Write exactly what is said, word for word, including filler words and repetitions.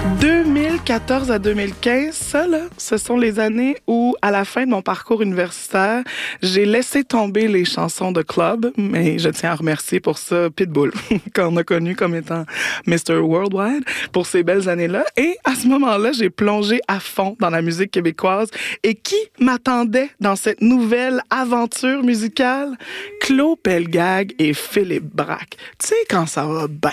deux mille quatorze à deux mille quinze, ça, là, ce sont les années où, à la fin de mon parcours universitaire, j'ai laissé tomber les chansons de club, mais je tiens à remercier pour ça Pitbull, qu'on a connu comme étant mister Worldwide, pour ces belles années-là. Et à ce moment-là, j'ai plongé à fond dans la musique québécoise. Et qui m'attendait dans cette nouvelle aventure musicale? Claude Pelgag et Philippe Braque. Tu sais, quand ça va bien.